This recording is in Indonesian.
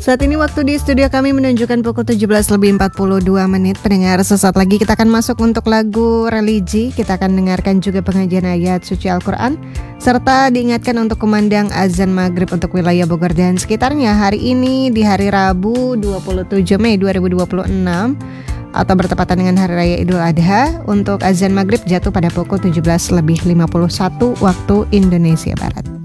Saat ini waktu di studio kami menunjukkan pukul 17:42. Pendengar, sesaat lagi kita akan masuk untuk lagu religi. Kita akan dengarkan juga pengajian ayat suci Al-Quran, serta diingatkan untuk kumandang azan maghrib untuk wilayah Bogor dan sekitarnya. Hari ini di hari Rabu 27 Mei 2026 atau bertepatan dengan Hari Raya Idul Adha, untuk azan maghrib jatuh pada pukul 17:51 waktu Indonesia Barat.